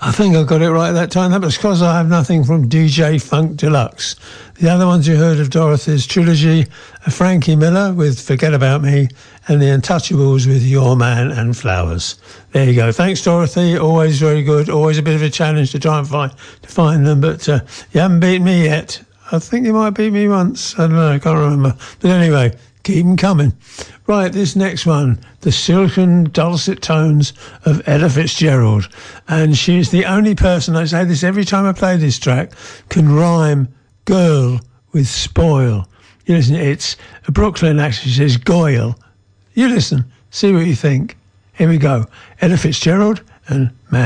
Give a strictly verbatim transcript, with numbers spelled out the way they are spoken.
I think I got it right that time. That was Because I Have Nothing from D J Funk Deluxe. The other ones you heard of Dorothy's trilogy are Frankie Miller with Forget About Me and The Untouchables with Your Man and Flowers. There you go. Thanks, Dorothy. Always very good. Always a bit of a challenge to try and find to find them, but uh, you haven't beaten me yet. I think you might beat me once. I don't know. I can't remember. But anyway, keep them coming. Right, this next one, the silken dulcet tones of Ella Fitzgerald. And she's the only person, I say this every time I play this track, can rhyme girl with spoil. You listen, it's a Brooklyn actually says Goyle. You listen, see what you think. Here we go. Ella Fitzgerald and